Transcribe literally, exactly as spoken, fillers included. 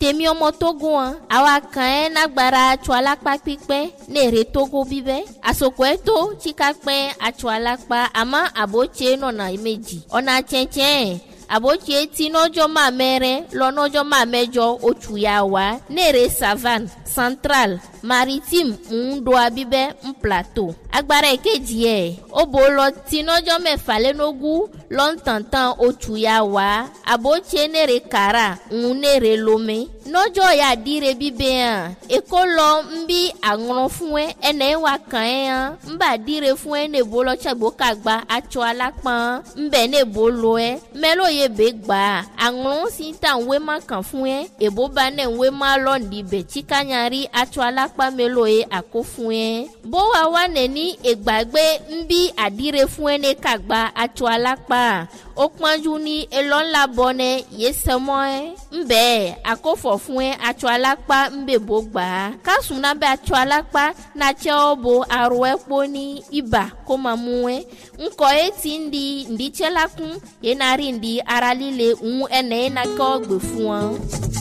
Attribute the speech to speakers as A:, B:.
A: tèmi ọmọ Togo an àwa kan ẹ nagbara atsọ alakpa pípẹ́ nèrè Togo bíbẹ́ àsòkò ẹ tó tsika pẹ́ atsọ alakpa àmọ́ àbótse nọ̀nà méjì ọ̀nà tsẹ̀tsẹ̀ àbótse tí nọ́jọ́ máa mẹ́rẹ́ lọ́nọ́jọ́ máa mẹ́jọ oṣù yà wá nèrè savane central maritime ń do abíbẹ́ ń plateau agbára èkejì ẹ̀ ó bò lọ tí nọ́jọ́ mẹ́fà lẹ́nogún lọ́ntàntàn oṣù yà wá àbótse nèrè kàrà ń nèrè lomé nọ́jọ́ yà dire bíbẹ́ hàn èkó lọ ń bí àrùn fún ẹ ẹnẹ wà kàn ẹ́ hàn ń bà dire fún ẹ nèbó lọ tsàgbó kàgbà atsọ alápọ̀n ń bẹ̀ nèbó lọ ẹ mẹ́lò yẹ bẹ́ gbà àrùn sí ta ń wé má kàn fún ẹ èbó bá nẹ̀ ń wé má lọ́ọ̀dì bẹ̀ tsikanyari atsọ alápá mẹ́lò yẹ àkó fún ẹ bó wa wà nẹ̀ ní ìgbàgbé ń bí àdire fún ẹ ní kàgbà atsọ alápá ó pọ́njú ní elọ́ńlá bọ́nẹ yé sẹ́mọ́ ẹ ń bẹ́ẹ̀ àkófọ̀ fún ẹ atsọ alápá ń bẹ̀ bó gbà á kásùn náà bẹ́ atsọ alápá nàtsẹ́ ọ bo arọ ẹ kpó ní ibà kó máa mú ẹ ńkọ ẹ ti ń di ǹdítsẹ́ la kún yẹn náà rí ǹdí ara líle ń ẹnẹ́ yẹn náà kọ́ gbè fún ọ.